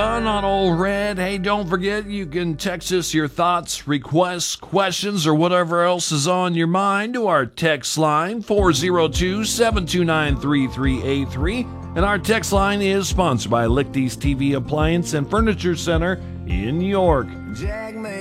Not all red. Hey, don't forget you can text us your thoughts, requests, questions, or whatever else is on your mind to our text line 402-729-3383. And our text line is sponsored by Lichty's TV Appliance and Furniture Center in York.